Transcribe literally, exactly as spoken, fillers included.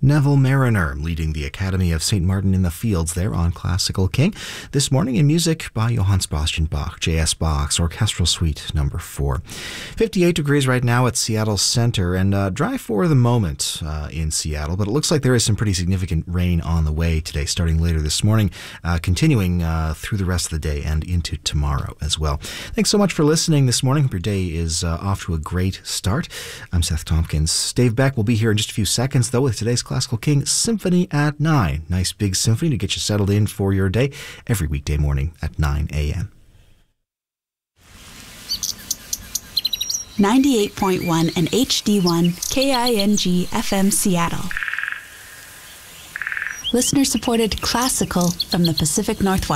Neville Mariner leading the Academy of Saint Martin in the Fields there on Classical King. This morning in music by Johann Sebastian Bach, J S Bach's Orchestral Suite number four. fifty-eight degrees right now at Seattle Center, and uh, dry for the moment uh, in Seattle, but it looks like there is some pretty significant rain on the way today, starting later this morning, uh, continuing uh, through the rest of the day and into tomorrow as well. Thanks so much for listening this morning. Hope your day is uh, off to a great start. I'm Seth Tompkins. Dave Beck will be here in just a few seconds, though, with today's Classical King Symphony at nine. Nice big symphony to get you settled in for your day every weekday morning at nine a.m. ninety-eight point one and H D one K I N G F M Seattle. Listener-supported classical from the Pacific Northwest.